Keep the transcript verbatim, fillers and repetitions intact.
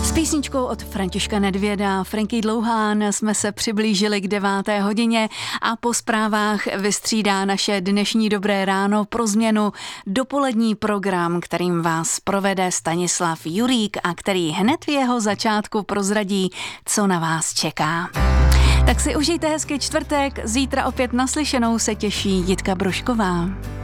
S písničkou od Františka Nedvěda, Franky Dlouhán jsme se přiblížili k deváté hodině a po zprávách vystřídá naše dnešní Dobré ráno pro změnu dopolední program, kterým vás provede Stanislav Jurík a který hned v jeho začátku prozradí, co na vás čeká. Tak si užijte hezký čtvrtek, zítra opět naslyšenou se těší Jitka Brošková.